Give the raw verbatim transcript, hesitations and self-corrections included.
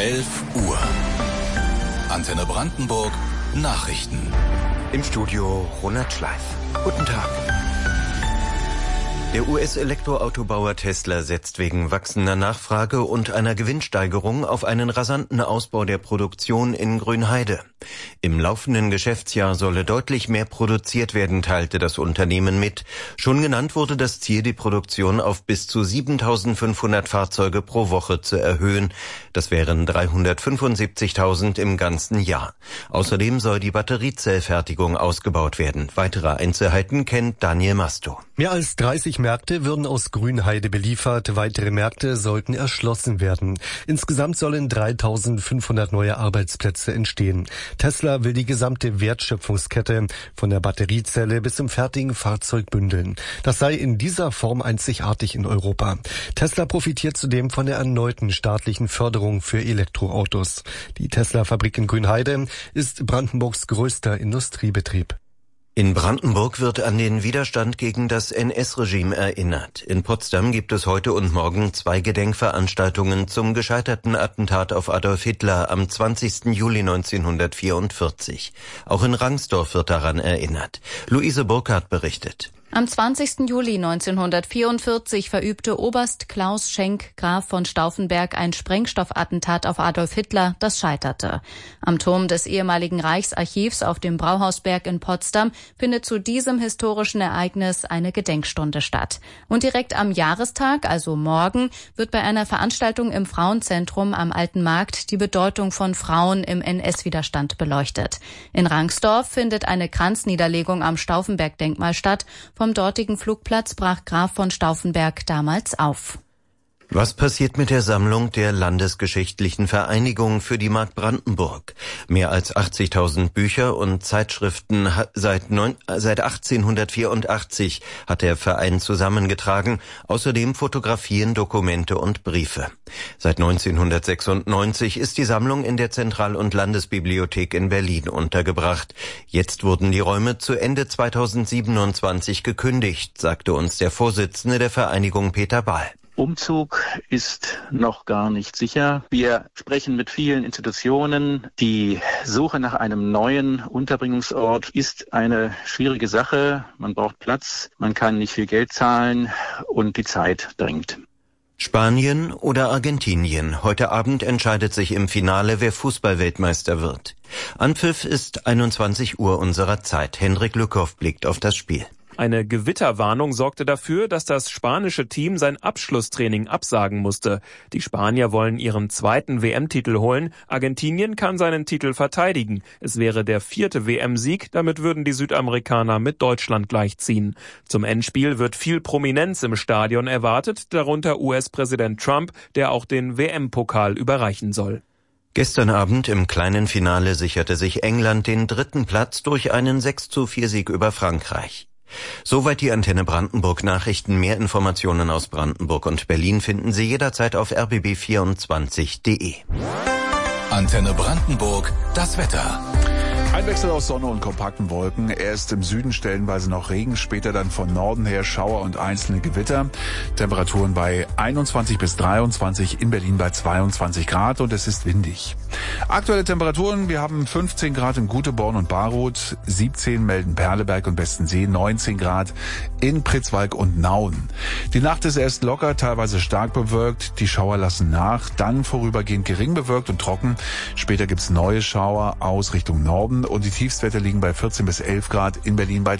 elf Uhr. Antenne Brandenburg Nachrichten. Im Studio Ronald Schleif. Guten Tag. Der U S-Elektroautobauer Tesla setzt wegen wachsender Nachfrage und einer Gewinnsteigerung auf einen rasanten Ausbau der Produktion in Grünheide. Im laufenden Geschäftsjahr solle deutlich mehr produziert werden, teilte das Unternehmen mit. Schon genannt wurde das Ziel, die Produktion auf bis zu siebentausendfünfhundert Fahrzeuge pro Woche zu erhöhen. Das wären dreihundertfünfundsiebzigtausend im ganzen Jahr. Außerdem soll die Batteriezellfertigung ausgebaut werden. Weitere Einzelheiten kennt Daniel Masto. Mehr als dreißig Märkte würden aus Grünheide beliefert. Weitere Märkte sollten erschlossen werden. Insgesamt sollen dreitausendfünfhundert neue Arbeitsplätze entstehen. Tesla will die gesamte Wertschöpfungskette von der Batteriezelle bis zum fertigen Fahrzeug bündeln. Das sei in dieser Form einzigartig in Europa. Tesla profitiert zudem von der erneuten staatlichen Förderung für Elektroautos. Die Tesla-Fabrik in Grünheide ist Brandenburgs größter Industriebetrieb. In Brandenburg wird an den Widerstand gegen das N S-Regime erinnert. In Potsdam gibt es heute und morgen zwei Gedenkveranstaltungen zum gescheiterten Attentat auf Adolf Hitler am zwanzigsten Juli neunzehnhundertvierundvierzig. Auch in Rangsdorf wird daran erinnert. Luise Burkhardt berichtet. Am zwanzigsten Juli neunzehnhundertvierundvierzig verübte Oberst Klaus Schenk, Graf von Stauffenberg, ein Sprengstoffattentat auf Adolf Hitler, das scheiterte. Am Turm des ehemaligen Reichsarchivs auf dem Brauhausberg in Potsdam findet zu diesem historischen Ereignis eine Gedenkstunde statt. Und direkt am Jahrestag, also morgen, wird bei einer Veranstaltung im Frauenzentrum am Alten Markt die Bedeutung von Frauen im N S-Widerstand beleuchtet. In Rangsdorf findet eine Kranzniederlegung am Stauffenberg-Denkmal statt. Vom dortigen Flugplatz brach Graf von Stauffenberg damals auf. Was passiert mit der Sammlung der Landesgeschichtlichen Vereinigung für die Mark Brandenburg? Mehr als achtzigtausend Bücher und Zeitschriften seit, neun, seit achtzehnhundertvierundachtzig hat der Verein zusammengetragen, außerdem Fotografien, Dokumente und Briefe. Seit neunzehnhundertsechsundneunzig ist die Sammlung in der Zentral- und Landesbibliothek in Berlin untergebracht. Jetzt wurden die Räume zu Ende zweitausendsiebenundzwanzig gekündigt, sagte uns der Vorsitzende der Vereinigung Peter Bahl. Umzug ist noch gar nicht sicher. Wir sprechen mit vielen Institutionen. Die Suche nach einem neuen Unterbringungsort ist eine schwierige Sache. Man braucht Platz, man kann nicht viel Geld zahlen und die Zeit drängt. Spanien oder Argentinien? Heute Abend entscheidet sich im Finale, wer Fußballweltmeister wird. Anpfiff ist einundzwanzig Uhr unserer Zeit. Hendrik Lückhoff blickt auf das Spiel. Eine Gewitterwarnung sorgte dafür, dass das spanische Team sein Abschlusstraining absagen musste. Die Spanier wollen ihren zweiten W M-Titel holen. Argentinien kann seinen Titel verteidigen. Es wäre der vierte W M-Sieg. Damit würden die Südamerikaner mit Deutschland gleichziehen. Zum Endspiel wird viel Prominenz im Stadion erwartet, darunter U S-Präsident Trump, der auch den W M-Pokal überreichen soll. Gestern Abend im kleinen Finale sicherte sich England den dritten Platz durch einen sechs zu vier Sieg über Frankreich. Soweit die Antenne Brandenburg Nachrichten. Mehr Informationen aus Brandenburg und Berlin finden Sie jederzeit auf r b b vierundzwanzig punkt de. Antenne Brandenburg, das Wetter. Ein Wechsel aus Sonne und kompakten Wolken. Erst im Süden stellenweise noch Regen, später dann von Norden her Schauer und einzelne Gewitter. Temperaturen bei einundzwanzig bis dreiundzwanzig, in Berlin bei zweiundzwanzig Grad und es ist windig. Aktuelle Temperaturen, wir haben fünfzehn Grad in Guteborn und Baroth, siebzehn melden Perleberg und Bestensee, neunzehn Grad in Pritzwalk und Nauen. Die Nacht ist erst locker, teilweise stark bewölkt, die Schauer lassen nach, dann vorübergehend gering bewölkt und trocken. Später gibt's neue Schauer aus Richtung Norden und die Tiefstwerte liegen bei vierzehn bis elf Grad, in Berlin bei